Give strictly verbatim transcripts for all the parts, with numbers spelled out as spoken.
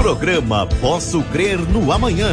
Programa Posso Crer no Amanhã.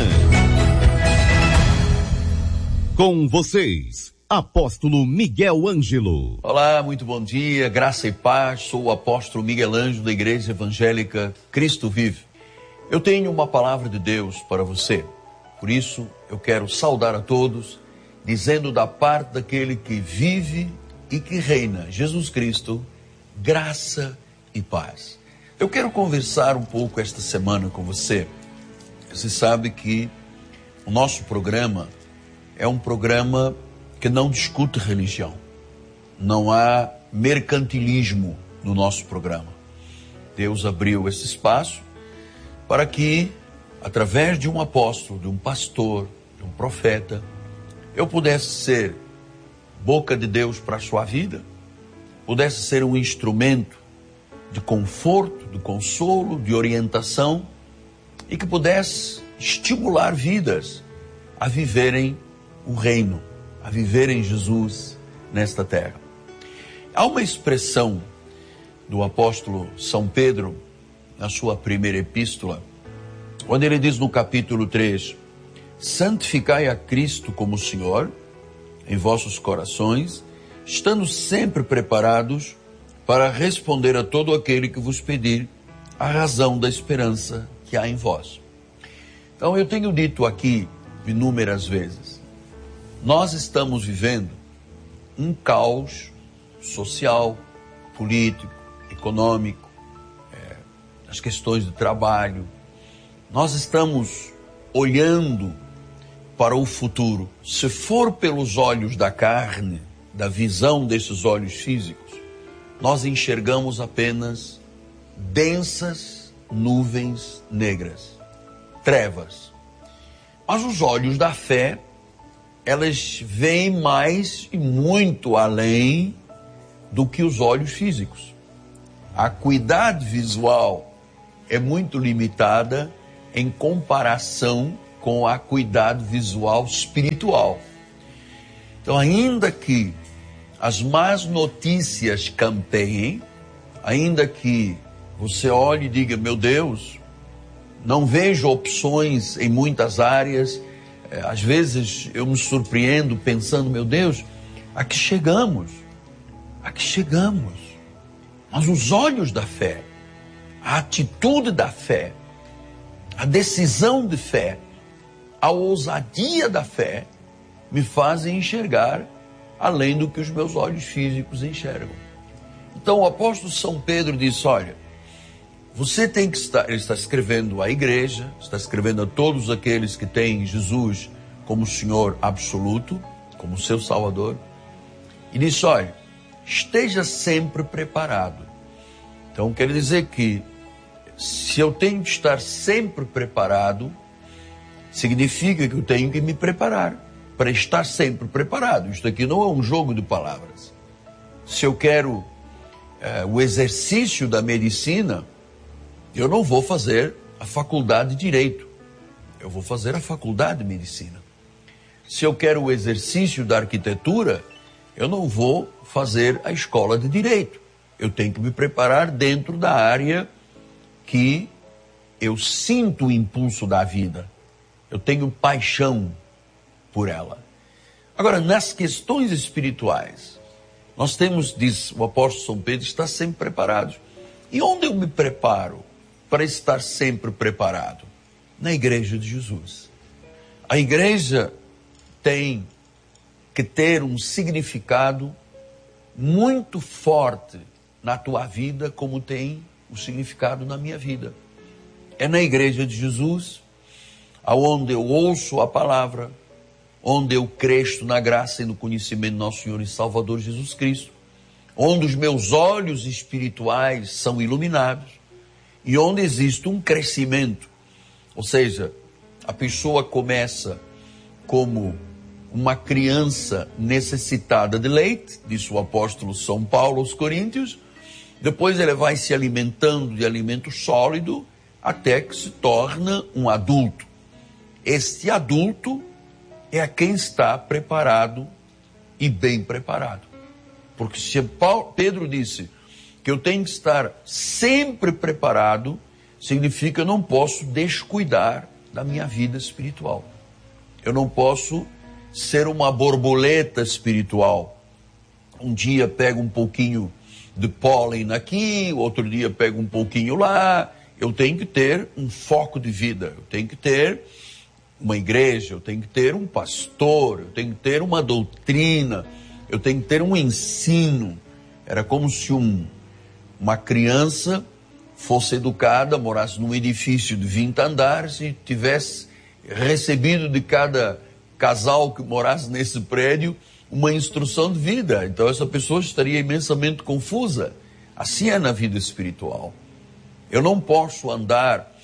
Com vocês, Apóstolo Miguel Ângelo. Olá, muito bom dia, graça e paz. Sou o Apóstolo Miguel Ângelo da Igreja Evangélica Cristo Vive. Eu tenho uma palavra de Deus para você. Por isso, eu quero saudar a todos, dizendo da parte daquele que vive e que reina, Jesus Cristo, graça e paz. Eu quero conversar um pouco esta semana com você. Você sabe que o nosso programa é um programa que não discute religião. Não há mercantilismo no nosso programa. Deus abriu esse espaço para que, através de um apóstolo, de um pastor, de um profeta, eu pudesse ser boca de Deus para a sua vida, pudesse ser um instrumento de conforto, de consolo, de orientação, e que pudesse estimular vidas a viverem o reino, a viverem Jesus nesta terra. Há uma expressão do apóstolo São Pedro, na sua primeira epístola, quando ele diz no capítulo três, santificai a Cristo como Senhor em vossos corações, estando sempre preparados para responder a todo aquele que vos pedir a razão da esperança que há em vós. Então eu tenho dito aqui inúmeras vezes, nós estamos vivendo um caos social, político, econômico, é, as questões de trabalho. Nós estamos olhando para o futuro. Se for pelos olhos da carne, da visão desses olhos físicos, nós enxergamos apenas densas nuvens negras, trevas. Mas os olhos da fé, elas veem mais e muito além do que os olhos físicos. A acuidade visual é muito limitada em comparação com a acuidade visual espiritual. Então, ainda que as más notícias campeiem, ainda que você olhe e diga, meu Deus, não vejo opções em muitas áreas, às vezes eu me surpreendo pensando, meu Deus, a que chegamos? A que chegamos? Mas os olhos da fé, a atitude da fé, a decisão de fé, a ousadia da fé, me fazem enxergar além do que os meus olhos físicos enxergam. Então o apóstolo São Pedro disse, olha, você tem que estar, ele está escrevendo à igreja, está escrevendo a todos aqueles que têm Jesus como Senhor absoluto, como seu Salvador, e disse, olha, esteja sempre preparado. Então quer dizer que se eu tenho que estar sempre preparado, significa que eu tenho que me preparar para estar sempre preparado. Isto aqui não é um jogo de palavras. Se eu quero é, o exercício da medicina, eu não vou fazer a faculdade de Direito. Eu vou fazer a faculdade de Medicina. Se eu quero o exercício da arquitetura, eu não vou fazer a escola de Direito. Eu tenho que me preparar dentro da área que eu sinto o impulso da vida. Eu tenho paixão por ela. Agora, nas questões espirituais, nós temos, diz o apóstolo São Pedro, está sempre preparado. E onde eu me preparo para estar sempre preparado? Na igreja de Jesus. A igreja tem que ter um significado muito forte na tua vida, como tem o significado na minha vida. É na igreja de Jesus, aonde eu ouço a palavra, onde eu cresço na graça e no conhecimento do nosso Senhor e Salvador Jesus Cristo, onde os meus olhos espirituais são iluminados e onde existe um crescimento. Ou seja, a pessoa começa como uma criança necessitada de leite, disse o apóstolo São Paulo aos Coríntios, depois ele vai se alimentando de alimento sólido até que se torna um adulto. Este adulto é a quem está preparado e bem preparado. Porque se Paulo, Pedro disse que eu tenho que estar sempre preparado, significa que eu não posso descuidar da minha vida espiritual. Eu não posso ser uma borboleta espiritual. Um dia pego um pouquinho de pólen aqui, outro dia pego um pouquinho lá. Eu tenho que ter um foco de vida, eu tenho que ter uma igreja, eu tenho que ter um pastor, eu tenho que ter uma doutrina, eu tenho que ter um ensino. Era como se um, uma criança fosse educada, morasse num edifício de vinte andares e tivesse recebido de cada casal que morasse nesse prédio uma instrução de vida. Então essa pessoa estaria imensamente confusa. Assim é na vida espiritual. Eu não posso andar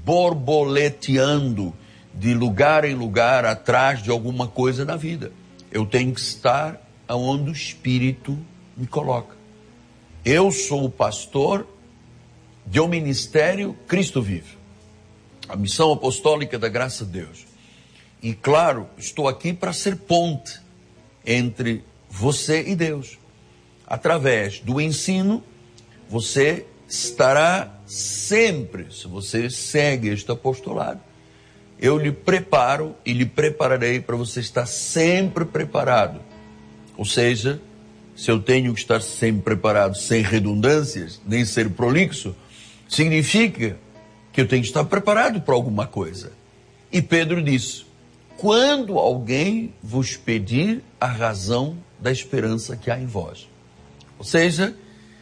borboleteando de lugar em lugar atrás de alguma coisa na vida. Eu tenho que estar aonde o Espírito me coloca. Eu sou o pastor de um ministério Cristo Vive, a missão apostólica da graça de Deus. E claro, estou aqui para ser ponte entre você e Deus. Através do ensino, você estará sempre, se você segue este apostolado, eu lhe preparo e lhe prepararei para você estar sempre preparado. Ou seja, se eu tenho que estar sempre preparado, sem redundâncias, nem ser prolixo, significa que eu tenho que estar preparado para alguma coisa. E Pedro disse: quando alguém vos pedir a razão da esperança que há em vós. Ou seja,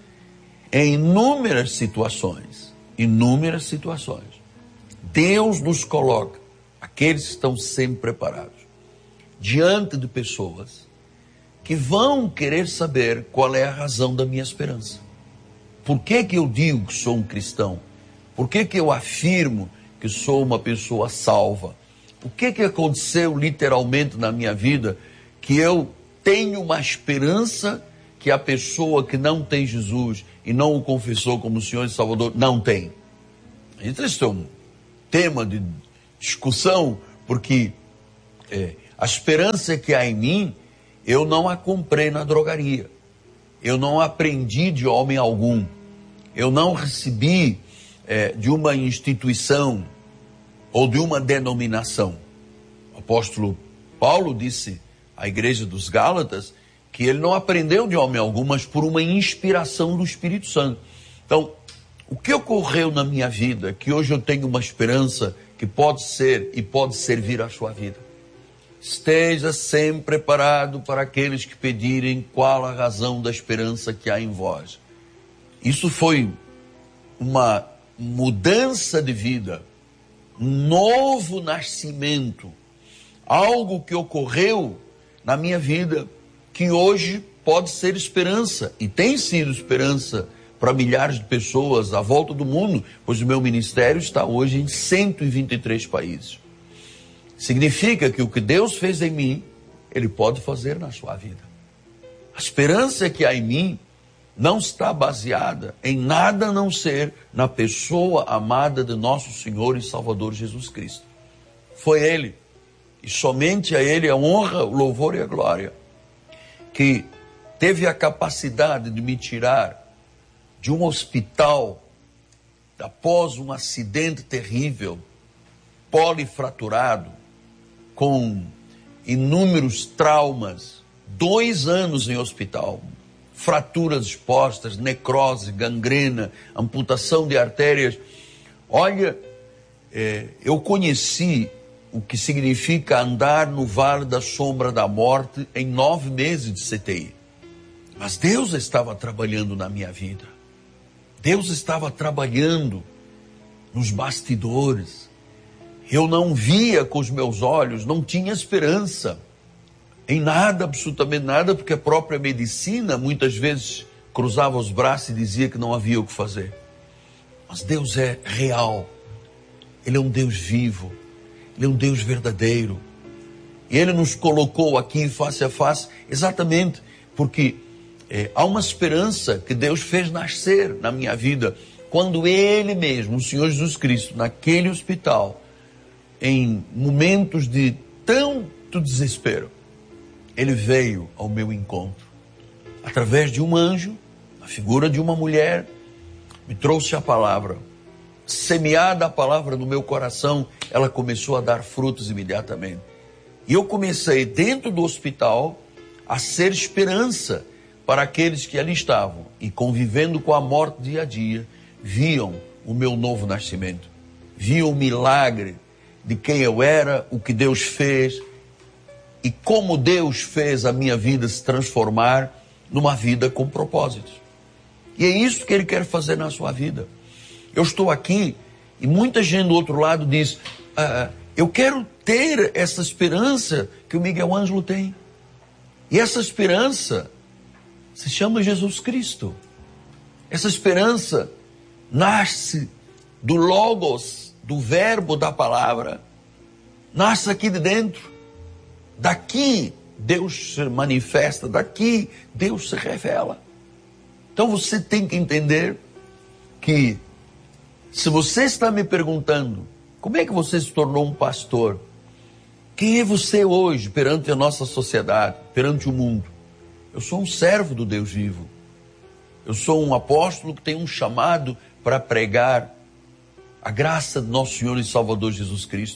em inúmeras situações, inúmeras situações, Deus nos coloca, aqueles que estão sempre preparados, diante de pessoas que vão querer saber qual é a razão da minha esperança. Por que que eu digo que sou um cristão? Por que que eu afirmo que sou uma pessoa salva? O que que aconteceu literalmente na minha vida que eu tenho uma esperança que a pessoa que não tem Jesus e não o confessou como Senhor e Salvador não tem? Então, isso é um tema de discussão, porque é, a esperança que há em mim, eu não a comprei na drogaria. Eu não aprendi de homem algum. Eu não recebi é, de uma instituição ou de uma denominação. O apóstolo Paulo disse à igreja dos Gálatas que ele não aprendeu de homem algum, mas por uma inspiração do Espírito Santo. Então, o que ocorreu na minha vida, que hoje eu tenho uma esperança que pode ser e pode servir à sua vida? Esteja sempre preparado para aqueles que pedirem qual a razão da esperança que há em vós. Isso foi uma mudança de vida, um novo nascimento, algo que ocorreu na minha vida, que hoje pode ser esperança, e tem sido esperança para milhares de pessoas à volta do mundo, pois o meu ministério está hoje em cento e vinte e três países. Significa que o que Deus fez em mim, Ele pode fazer na sua vida. A esperança que há em mim não está baseada em nada a não ser na pessoa amada de nosso Senhor e Salvador Jesus Cristo. Foi Ele, e somente a Ele a honra, o louvor e a glória, que teve a capacidade de me tirar de um hospital após um acidente terrível, polifraturado, com inúmeros traumas, dois anos em hospital, fraturas expostas, necrose, gangrena, amputação de artérias. Olha, é, eu conheci o que significa andar no vale da sombra da morte em nove meses de C T I. Mas Deus estava trabalhando na minha vida. Deus estava trabalhando nos bastidores. Eu não via com os meus olhos, não tinha esperança em nada, absolutamente nada, porque a própria medicina muitas vezes cruzava os braços e dizia que não havia o que fazer. Mas Deus é real. Ele é um Deus vivo. Ele é um Deus verdadeiro. E Ele nos colocou aqui face a face exatamente porque é, há uma esperança que Deus fez nascer na minha vida quando Ele mesmo, o Senhor Jesus Cristo, naquele hospital, em momentos de tanto desespero, Ele veio ao meu encontro. Através de um anjo, a figura de uma mulher, me trouxe a palavra. semeada a palavra no meu coração, ela começou a dar frutos imediatamente. E eu comecei, dentro do hospital, a ser esperança para aqueles que ali estavam e convivendo com a morte dia a dia, viam o meu novo nascimento, viam o milagre de quem eu era, o que Deus fez e como Deus fez a minha vida se transformar numa vida com propósitos. E é isso que Ele quer fazer na sua vida. Eu estou aqui e muita gente do outro lado diz, ah, eu quero ter essa esperança que o Miguel Ângelo tem. E essa esperança se chama Jesus Cristo. Essa esperança nasce do Logos, do verbo da palavra. Nasce aqui de dentro. Daqui Deus se manifesta, daqui Deus se revela. Então você tem que entender que se você está me perguntando como é que você se tornou um pastor, quem é você hoje perante a nossa sociedade, perante o mundo? Eu sou um servo do Deus vivo. Eu sou um apóstolo que tem um chamado para pregar a graça de nosso Senhor e Salvador Jesus Cristo.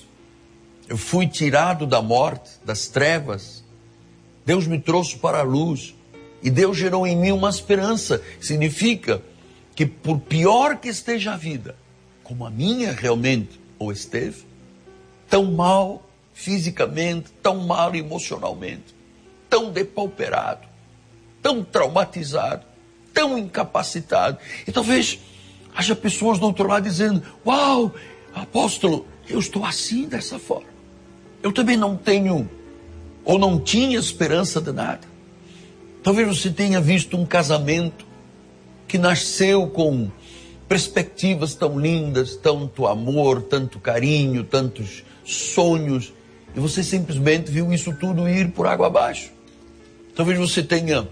Eu fui tirado da morte, das trevas. Deus me trouxe para a luz. E Deus gerou em mim uma esperança. Significa que por pior que esteja a vida, como a minha realmente ou esteve, tão mal fisicamente, tão mal emocionalmente, tão depauperado, tão traumatizado, tão incapacitado. E talvez haja pessoas do outro lado dizendo, uau, apóstolo, eu estou assim, dessa forma. Eu também não tenho, ou não tinha esperança de nada. Talvez você tenha visto um casamento que nasceu com perspectivas tão lindas, tanto amor, tanto carinho, tantos sonhos, e você simplesmente viu isso tudo ir por água abaixo. Talvez você tenha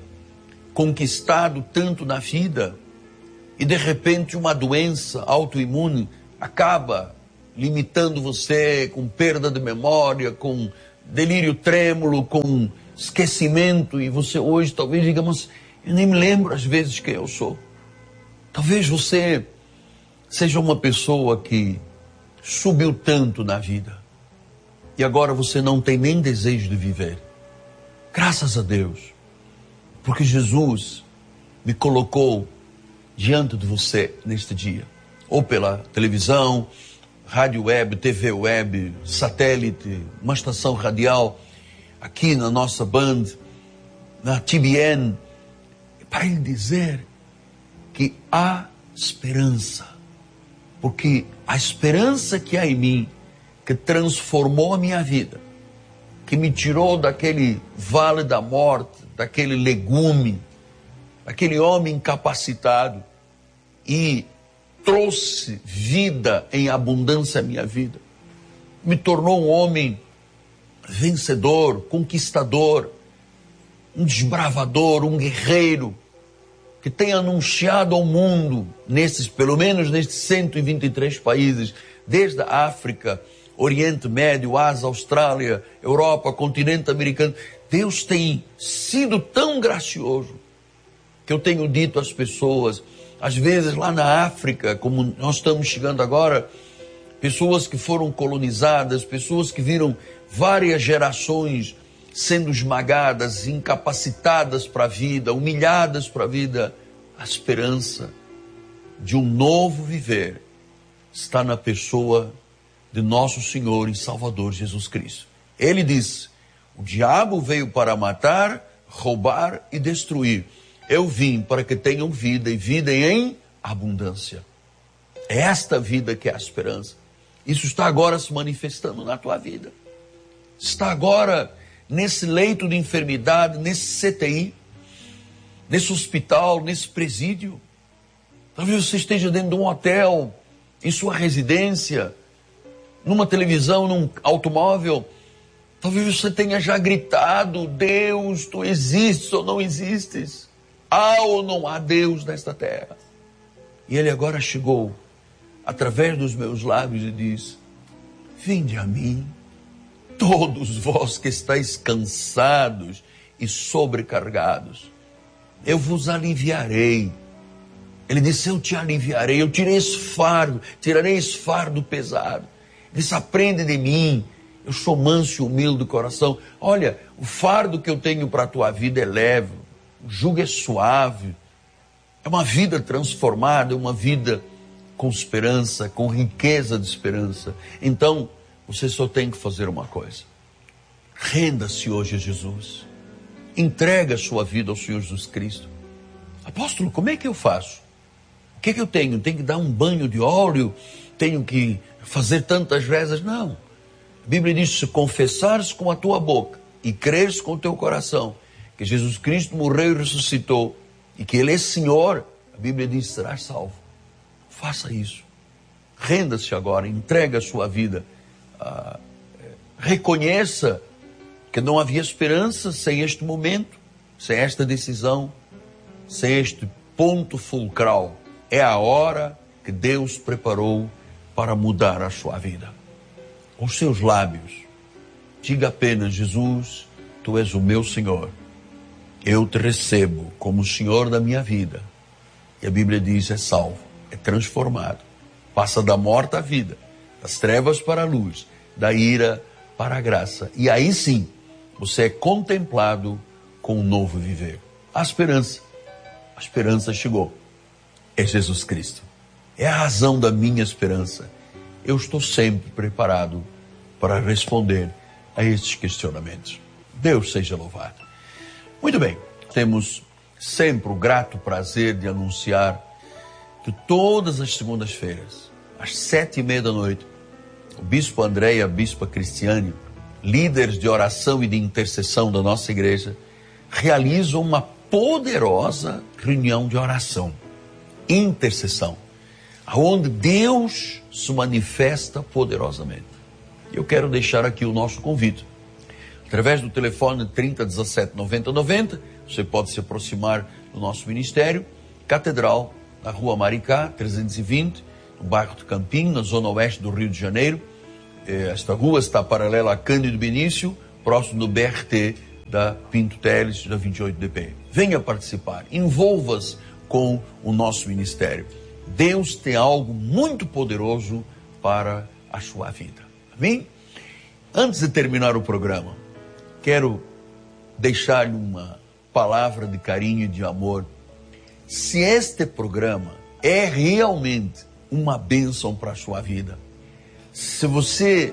conquistado tanto na vida, e de repente uma doença autoimune acaba limitando você com perda de memória, com delírio trêmulo, com esquecimento, e você hoje talvez diga, mas eu nem me lembro às vezes quem eu sou. Talvez você seja uma pessoa que subiu tanto na vida e agora você não tem nem desejo de viver. Graças a Deus, porque Jesus me colocou diante de você neste dia, ou pela televisão, rádio web, T V web, satélite, uma estação radial, aqui na nossa Band, na T B N, para lhe dizer que há esperança, porque a esperança que há em mim, que transformou a minha vida, que me tirou daquele vale da morte, daquele legume, daquele homem incapacitado, e trouxe vida em abundância à minha vida, me tornou um homem vencedor, conquistador, um desbravador, um guerreiro, que tem anunciado ao mundo, nesses, pelo menos nestes cento e vinte e três países, desde a África, Oriente Médio, Ásia, Austrália, Europa, continente americano. Deus tem sido tão gracioso, que eu tenho dito às pessoas, às vezes lá na África, como nós estamos chegando agora, pessoas que foram colonizadas, pessoas que viram várias gerações sendo esmagadas, incapacitadas para a vida, humilhadas para a vida, a esperança de um novo viver está na pessoa de nosso Senhor e Salvador Jesus Cristo. Ele disse, o diabo veio para matar, roubar e destruir. Eu vim para que tenham vida e vida em abundância. É esta vida que é a esperança. Isso está agora se manifestando na tua vida. Está agora nesse leito de enfermidade, nesse C T I, nesse hospital, nesse presídio. Talvez você esteja dentro de um hotel, em sua residência, numa televisão, num automóvel. Talvez você tenha já gritado, Deus, tu existes ou não existes? Há ou não há Deus nesta terra? E Ele agora chegou, através dos meus lábios, e diz, vinde a mim, todos vós que estáis cansados e sobrecarregados, eu vos aliviarei. Ele disse, eu te aliviarei, eu tirei esse fardo, tirarei esse fardo pesado. Ele disse, aprende de mim, eu sou manso e humilde do coração. Olha, o fardo que eu tenho para a tua vida é leve, o jugo é suave. É uma vida transformada, é uma vida com esperança, com riqueza de esperança. Então, você só tem que fazer uma coisa. Renda-se hoje a Jesus. Entrega a sua vida ao Senhor Jesus Cristo. Apóstolo, como é que eu faço? O que é que eu tenho? Tenho que dar um banho de óleo? Tenho que fazer tantas rezas? Não. A Bíblia diz, se confessares com a tua boca e creres com o teu coração que Jesus Cristo morreu e ressuscitou e que Ele é Senhor, a Bíblia diz, serás salvo. Faça isso. Renda-se agora, entrega a sua vida. Ah, reconheça que não havia esperança sem este momento, sem esta decisão, sem este ponto fulcral. É a hora que Deus preparou para mudar a sua vida. Com os seus lábios, diga apenas, Jesus, Tu és o meu Senhor. Eu te recebo como o Senhor da minha vida. E a Bíblia diz, é salvo, é transformado. Passa da morte à vida, das trevas para a luz, da ira para a graça. E aí sim, você é contemplado com um novo viver. A esperança, a esperança chegou. É Jesus Cristo. É a razão da minha esperança. Eu estou sempre preparado para responder a estes questionamentos. Deus seja louvado. Muito bem, temos sempre o grato prazer de anunciar que todas as segundas-feiras, às sete e meia da noite, o Bispo André e a Bispa Cristiane, líderes de oração e de intercessão da nossa igreja, realizam uma poderosa reunião de oração, intercessão, onde Deus se manifesta poderosamente. Eu quero deixar aqui o nosso convite. Através do telefone trinta, dezessete, noventa, noventa, você pode se aproximar do nosso ministério, Catedral, na Rua Maricá, trezentos e vinte, no bairro de Campinho, na zona oeste do Rio de Janeiro. Esta rua está paralela a Cândido Benício, próximo do B R T da Pinto Teles, da vinte e oito D P. Venha participar, envolva-se com o nosso ministério. Deus tem algo muito poderoso para a sua vida. Amém? Antes de terminar o programa, quero deixar-lhe uma palavra de carinho e de amor. Se este programa é realmente uma bênção para a sua vida, se você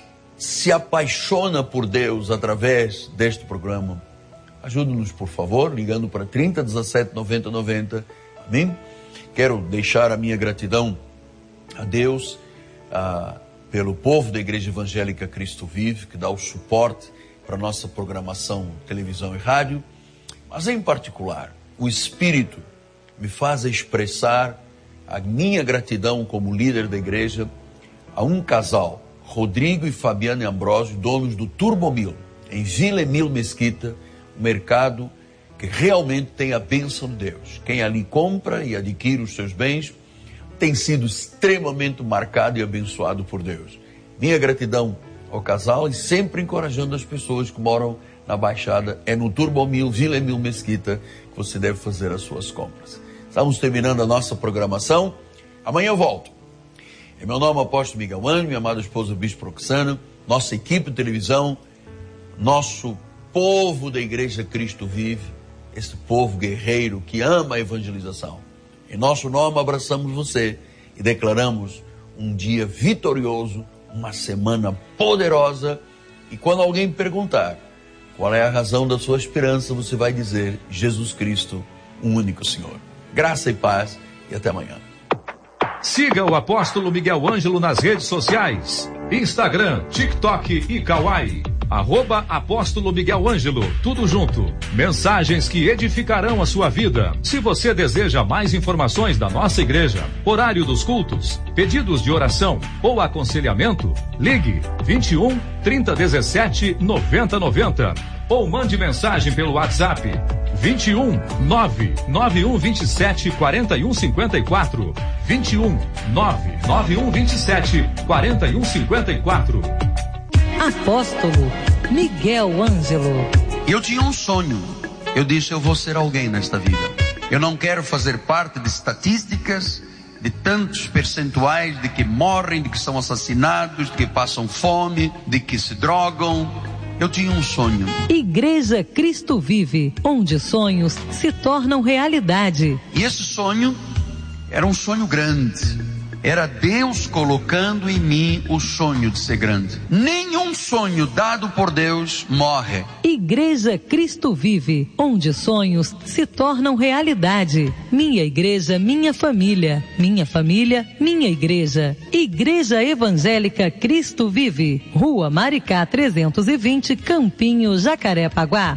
se apaixona por Deus através deste programa, ajude-nos, por favor, ligando para trinta, dezessete, noventa, noventa. Amém? Quero deixar a minha gratidão a Deus, a, pelo povo da Igreja Evangélica Cristo Vive, que dá o suporte para a nossa programação, televisão e rádio, mas em particular, o Espírito me faz expressar a minha gratidão como líder da igreja a um casal, Rodrigo e Fabiana Ambrosio, donos do Turbomil, em Vila Emil Mesquita, um mercado que realmente tem a bênção de Deus. Quem ali compra e adquire os seus bens tem sido extremamente marcado e abençoado por Deus. Minha gratidão ao casal e sempre encorajando as pessoas que moram na Baixada. É no Turbomil, Vila Emil Mesquita, que você deve fazer as suas compras. Estamos terminando a nossa programação. Amanhã eu volto. Em meu nome, apóstolo Miguel Ângelo, minha amada esposa Bispo Roxana, nossa equipe de televisão, nosso povo da Igreja Cristo Vive, esse povo guerreiro que ama a evangelização. Em nosso nome abraçamos você e declaramos um dia vitorioso, uma semana poderosa. E quando alguém perguntar qual é a razão da sua esperança, você vai dizer: Jesus Cristo, um único Senhor. Graça e paz e até amanhã. Siga o apóstolo Miguel Ângelo nas redes sociais, Instagram, TikTok e Kawaii. Arroba Apóstolo Miguel Ângelo, tudo junto. Mensagens que edificarão a sua vida. Se você deseja mais informações da nossa igreja, horário dos cultos, pedidos de oração ou aconselhamento, ligue vinte e um, trinta, dezessete, noventa, noventa ou mande mensagem pelo WhatsApp vinte e um, nove nove um vinte e sete, quarenta e um cinquenta e quatro. vinte e um, nove nove um vinte e sete, quarenta e um cinquenta e quatro. Apóstolo Miguel Ângelo. Eu tinha um sonho. Eu disse, eu vou ser alguém nesta vida. Eu não quero fazer parte de estatísticas, de tantos percentuais de que morrem, de que são assassinados, de que passam fome, de que se drogam. Eu tinha um sonho. Igreja Cristo Vive, onde sonhos se tornam realidade. E esse sonho era um sonho grande. Era Deus colocando em mim o sonho de ser grande. Nenhum sonho dado por Deus morre. Igreja Cristo Vive, onde sonhos se tornam realidade. Minha igreja, minha família. Minha família, minha igreja. Igreja Evangélica Cristo Vive. Rua Maricá trezentos e vinte, Campinho, Jacarepaguá.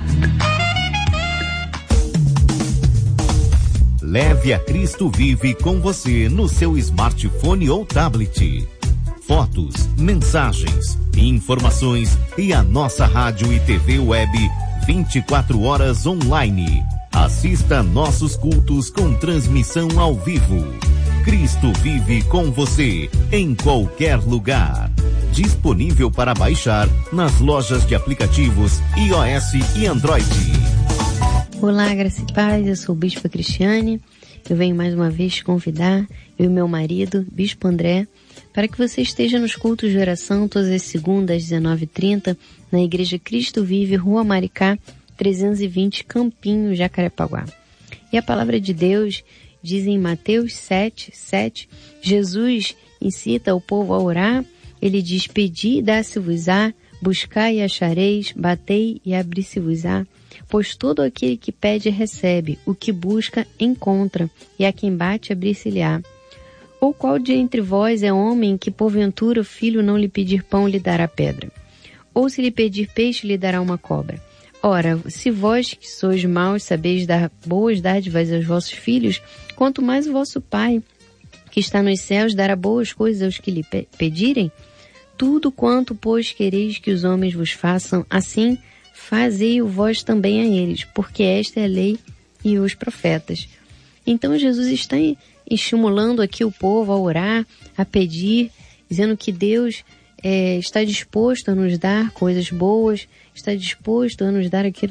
Leve a Cristo Vive com você no seu smartphone ou tablet. Fotos, mensagens, informações e a nossa rádio e T V web vinte e quatro horas online. Assista nossos cultos com transmissão ao vivo. Cristo Vive com você em qualquer lugar. Disponível para baixar nas lojas de aplicativos iOS e Android. Olá, graça e paz, eu sou o Bispo Cristiane. Eu venho mais uma vez te convidar, eu e meu marido, Bispo André, para que você esteja nos cultos de oração todas as segundas às dezenove e trinta, na Igreja Cristo Vive, Rua Maricá, trezentos e vinte, Campinho, Jacarepaguá. E a palavra de Deus diz em Mateus sete, sete, Jesus incita o povo a orar, ele diz: pedi e dá-se-vos-á, buscai e achareis, batei e abri-se-vos-á. Pois todo aquele que pede recebe, o que busca encontra, e a quem bate abrir-se-lhe-á. Ou qual de entre vós é homem que porventura o filho não lhe pedir pão lhe dará pedra? Ou se lhe pedir peixe lhe dará uma cobra? Ora, se vós que sois maus sabeis dar boas dádivas aos vossos filhos, quanto mais o vosso Pai, que está nos céus, dará boas coisas aos que lhe pe- pedirem? Tudo quanto, pois, quereis que os homens vos façam, assim fazei-o vós também a eles, porque esta é a lei e os profetas. Então Jesus está estimulando aqui o povo a orar, a pedir, dizendo que Deus é, está disposto a nos dar coisas boas, está disposto a nos dar aquilo